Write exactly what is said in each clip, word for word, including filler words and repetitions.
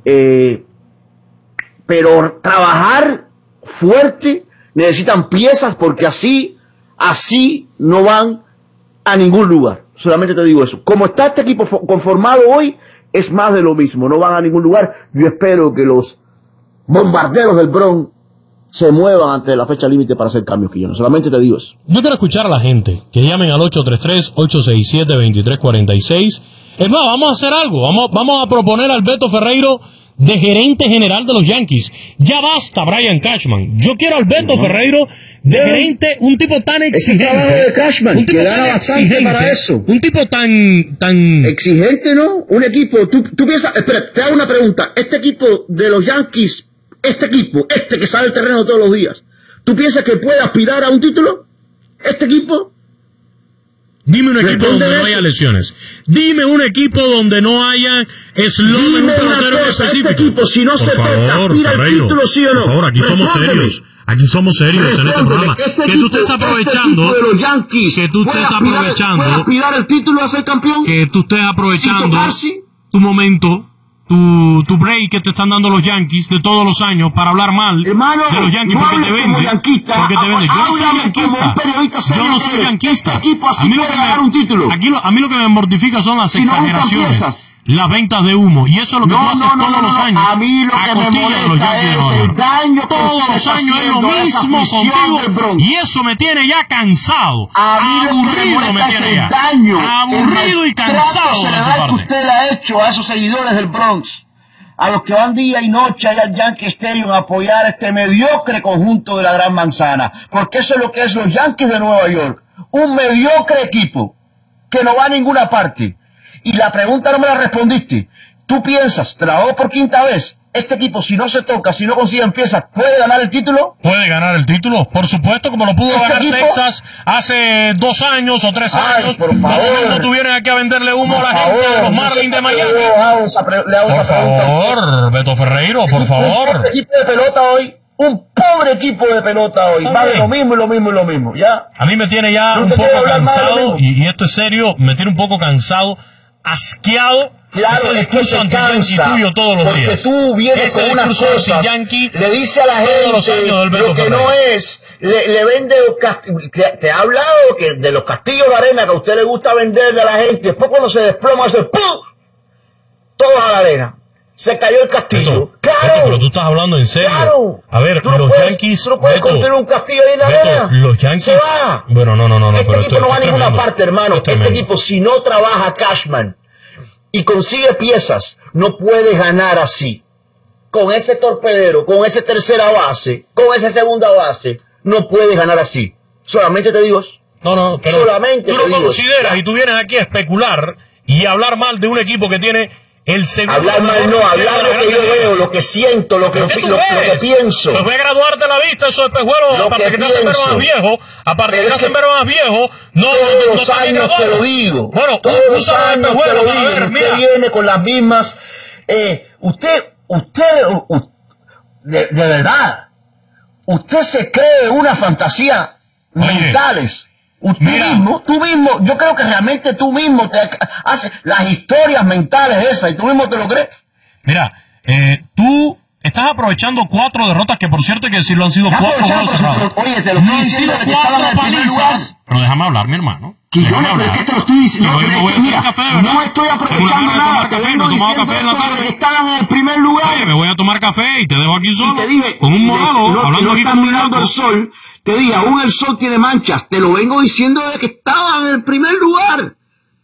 Eh, pero trabajar fuerte, necesitan piezas porque así, así no van a ningún lugar. Solamente te digo eso. Como está este equipo conformado hoy, es más de lo mismo. No van a ningún lugar. Yo espero que los bombarderos del Bronx se muevan ante la fecha límite para hacer cambios, Quillones. Solamente te digo eso. Yo quiero escuchar a la gente que llamen al ocho tres tres, ocho seis siete, dos tres cuatro seis. Es más, vamos a hacer algo. Vamos, vamos a proponer a Alberto Ferreiro de gerente general de los Yankees. Ya basta, Brian Cashman. Yo quiero a Alberto no. Ferreiro de no. gerente, un tipo tan exigente. Ese trabajo de Cashman, un tipo que gana bastante para eso. Un tipo tan, tan exigente, ¿no? Un equipo, tú, tú piensas, espera, te hago una pregunta. Este equipo de los Yankees, este equipo, este que sale al terreno todos los días, ¿tú piensas que puede aspirar a un título? ¿Este equipo? Dime un equipo donde eso. no haya lesiones. Dime un equipo donde no haya eslogan un pelotero específico. Este equipo, si no por se favor, aspira al título, sí o no. Por favor, aquí somos serios. Aquí somos serios en este programa. Este que equipo, tú estés aprovechando. Este de los Yankees, que tú estés aspirar, aprovechando. ¿Puede aspirar el título a ser campeón? Que tú estés aprovechando tu momento. Tu, tu break que te están dando los Yankees de todos los años para hablar mal Hermano, de los Yankees no porque te venden. Porque te venden. Yo no soy yanquista. Yo no soy yanquista. A mí lo que me, aquí lo, a mí lo que me mortifica son las si exageraciones. No las ventas de humo. Y eso es lo que no, tú haces no, no, todos no, los no, años. A mí lo que me molesta es el daño que todos los años es lo mismo contigo. Y eso me tiene ya cansado. A mí aburrido lo que me, me tiene es el ya. daño. Aburrido y cansado de tu parte. Que usted le ha hecho a esos seguidores del Bronx, a los que van día y noche allá al Yankee Stadium a apoyar este mediocre conjunto de la Gran Manzana. Porque eso es lo que es los Yankees de Nueva York. Un mediocre equipo que no va a ninguna parte. Y la pregunta no me la respondiste. ¿Tú piensas, te la hago por quinta vez, este equipo si no se toca, si no consigue piezas, puede ganar el título? Puede ganar el título, por supuesto, como lo pudo ¿Este ganar equipo? Texas hace dos años o tres Ay, años. por favor. No tuvieron aquí a venderle humo por a la favor, gente de los Marlins de Miami. Le hago esa, le hago por esa favor, Beto Ferreiro, por favor. Un equipo de pelota hoy. Un pobre equipo de pelota hoy. Va de lo mismo y lo mismo y lo mismo. ¿Ya? A mí me tiene ya no un poco cansado, y, y esto es serio, me tiene un poco cansado, asqueado. Claro, es que te cansa, tuyo todos los porque días. tú vienes Ese con unas cosas, le dice a la gente lo que no es, le, le vende, te, te ha hablado que de los castillos de arena que a usted le gusta venderle a la gente, después cuando se desploma, hace ¡pum! Todos a la arena. Se cayó el castillo. Beto, claro. Beto, pero tú estás hablando en serio. Claro. A ver, tú no los puedes, Yankees. Tú no puedes Beto, construir un castillo ahí en la Beto, arena. los Yankees. Se va. Bueno, no, no, no. no este pero equipo esto, no va a ninguna tremendo. parte, hermano. Este equipo, si no trabaja Cashman y consigue piezas, no puede ganar así. Con ese torpedero, con esa tercera base, con esa segunda base, no puede ganar así. Solamente te digo eso. No, no, pero solamente tú te lo digo consideras eso. Y tú vienes aquí a especular y a hablar mal de un equipo que tiene el segundo. Hablar mal no, hablar lo que yo veo, lo que siento, lo que, lo, lo que pienso. Pues voy a graduarte la vista, esos espejuelos, aparte que te hacen ver más viejo, aparte que te hacen ver más viejo, no, todos no, no, los no años te lo digo. Bueno, todos los años te lo digo. Ver, usted mira. viene con las mismas, eh, usted, usted, uh, de, de verdad, usted se cree una fantasía Oye, mentales. Usted mira. mismo, tú mismo, yo creo que realmente tú mismo te haces las historias mentales esas y tú mismo te lo crees. Mira, eh, tú estás aprovechando cuatro derrotas que, por cierto, hay que decirlo, han sido Ya cuatro juegos cerrados. Oye, te lo estoy diciendo de que estaban en el primer lugar. Pero déjame hablar, mi hermano. Que yo no, pero es que te lo estoy diciendo. No, no, voy a hacer café, ¿verdad? No estoy aprovechando nada. Te vengo diciendo café en la esto tarde. de que estaban en el primer lugar. Oye, me voy a tomar café y te dejo aquí solo. Y te dije, con un morado, no, hablando no aquí estás con un mirando el sol. Te dije, aún el sol tiene manchas. Te lo vengo diciendo desde que estaban en el primer lugar.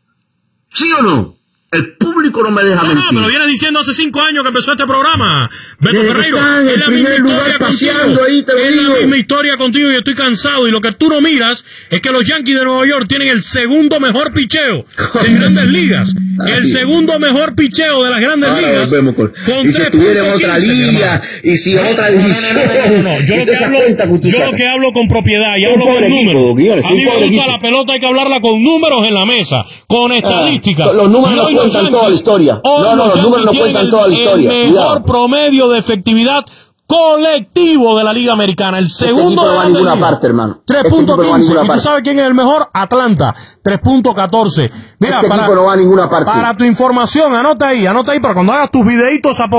¿Sí o no? El público no me deja no, mentir. No, me lo vienes diciendo hace cinco años que empezó este programa. Beto Desde Ferreiro, en es el la primer misma lugar historia paseando contigo. ahí, te lo es digo. la misma historia contigo y estoy cansado. Y lo que tú no miras es que los Yankees de Nueva York tienen el segundo mejor picheo de Grandes Ligas. Ay. El segundo mejor picheo de las Grandes Ahora Ligas. Con, con y si estuviera en otra liga, y si en otra división. No, no, no, no, no. Yo, lo que, hablo, yo lo que hablo con propiedad y hablo con números. Guiones, a mí me gusta equipo. La pelota, hay que hablarla con números en la mesa, con estadísticas. Ah, los números no cuentan toda la historia. No, no, los números no cuentan toda la historia. El mejor promedio de efectividad colectivo de la Liga Americana. El segundo este no va a ninguna parte, hermano. tres punto quince. ¿Y tú sabes quién es el mejor? Atlanta. tres punto catorce. Mira, este para, equipo no va a ninguna parte. Para tu información, anota ahí, anota ahí para cuando hagas tus videitos